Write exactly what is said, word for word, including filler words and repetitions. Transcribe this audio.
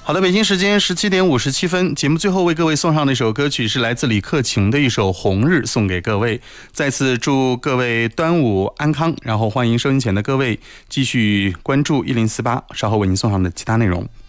好的，北京时间十七点五十七分，节目最后为各位送上的一首歌曲是来自李克勤的一首《红日》，送给各位。再次祝各位端午安康，然后欢迎收音前的各位继续关注一零四八，稍后为您送上的其他内容。